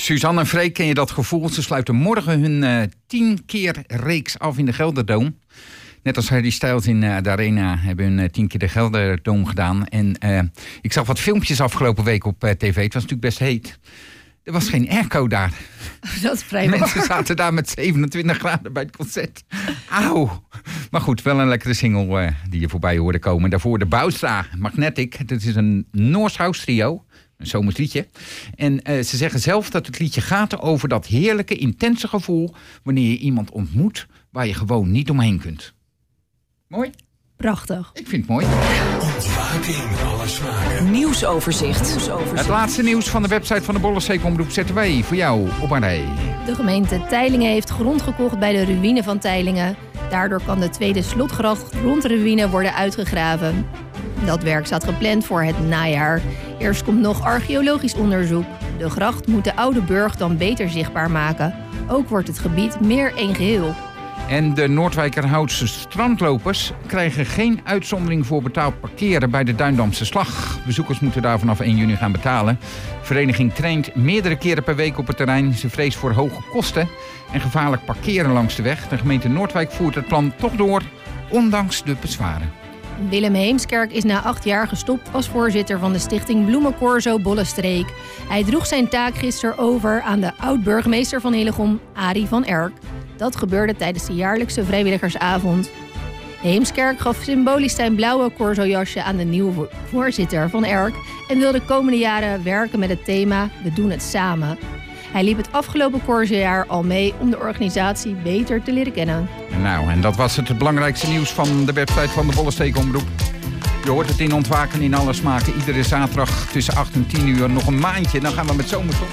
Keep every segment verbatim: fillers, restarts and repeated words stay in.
Suzanne en Freek, ken je dat gevoel? Ze sluiten morgen hun uh, tien keer reeks af in de Gelderdoom. Net als Harry Styles in uh, de Arena hebben hun uh, tien keer de Gelderdoom gedaan. En uh, ik zag wat filmpjes afgelopen week op uh, tv. Het was natuurlijk best heet. Er was geen airco daar. Dat is vrij Mensen zaten daar met zevenentwintig graden bij het concert. Auw. Maar goed, wel een lekkere single uh, die je voorbij hoorde komen. Daarvoor de Boustra Magnetic. Dat is een Noors house trio. Een zomers liedje. En uh, ze zeggen zelf dat het liedje gaat over dat heerlijke, intense gevoel wanneer je iemand ontmoet waar je gewoon niet omheen kunt. Mooi? Prachtig. Ik vind het mooi. Ontwaking alle smaken. Nieuwsoverzicht. Nieuwsoverzicht. Het laatste nieuws van de website van de Bollensteek-omroep zetten wij voor jou op een rij. De gemeente Teylingen heeft grond gekocht bij de ruïne van Teylingen. Daardoor kan de tweede slotgracht rond de ruïne worden uitgegraven. Dat werk staat gepland voor het najaar. Eerst komt nog archeologisch onderzoek. De gracht moet de oude burcht dan beter zichtbaar maken. Ook wordt het gebied meer één geheel. En de Noordwijkerhoutse strandlopers krijgen geen uitzondering voor betaald parkeren bij de Duindamse Slag. Bezoekers moeten daar vanaf één juni gaan betalen. De vereniging traint meerdere keren per week op het terrein. Ze vreest voor hoge kosten en gevaarlijk parkeren langs de weg. De gemeente Noordwijk voert het plan toch door, ondanks de bezwaren. Willem Heemskerk is na acht jaar gestopt als voorzitter van de stichting Bloemencorso Bollestreek. Hij droeg zijn taak gisteren over aan de oud-burgemeester van Hillegom, Arie van Erk. Dat gebeurde tijdens de jaarlijkse vrijwilligersavond. Heemskerk gaf symbolisch zijn blauwe Corso-jasje aan de nieuwe voorzitter van Erk en wil de komende jaren werken met het thema We doen het samen. Hij liep het afgelopen Corso-jaar al mee om de organisatie beter te leren kennen. Nou, en dat was het, het belangrijkste nieuws van de website van de Bollensteek-omroep. Je hoort het in Ontwaken in alle smaken. Iedere zaterdag tussen acht en tien uur. Nog een maandje, dan gaan we met zomerstop.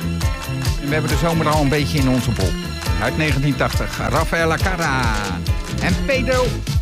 En we hebben de zomer al een beetje in onze bol. Uit negentien tachtig, Rafaela Carrà en Pedro.